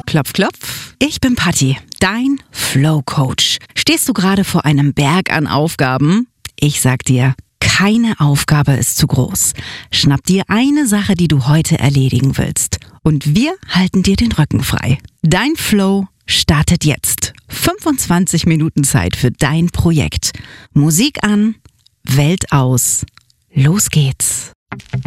Klopf, klopf. Ich bin Patti, dein Flow Coach. Stehst du gerade vor einem Berg an Aufgaben? Ich sag dir, keine Aufgabe ist zu groß. Schnapp dir eine Sache, die du heute erledigen willst. Und wir halten dir den Rücken frei. Dein Flow startet jetzt. 25 Minuten Zeit für dein Projekt. Musik an, Welt aus. Los geht's.